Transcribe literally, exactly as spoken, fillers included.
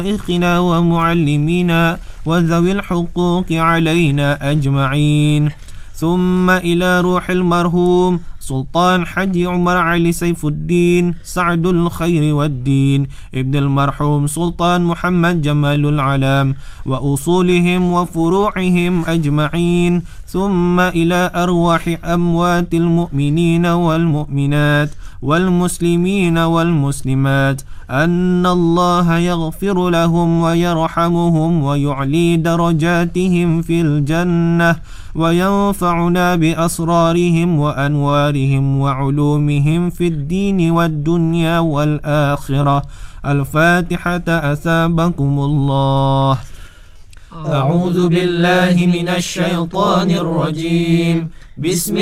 مشايخنا ومعلمينا وذوي الحقوق علينا أجمعين. ثم إلى روح المرحوم سلطان حج عمر علي سيف الدين سعد الخير والدين ابن المرحوم سلطان محمد جمال العلام وأصولهم وفروعهم أجمعين. ثم إلى أرواح أموات المؤمنين والمؤمنات والمسلمين والمسلمات أن الله يغفر لهم ويرحمهم ويعلي درجاتهم في الجنة وينفعنا بأسرارهم وأنوارهم وعلومهم في الدين والدنيا والآخرة. الفاتحة أثابكم الله. أعوذ بالله من الشيطان الرجيم. بسم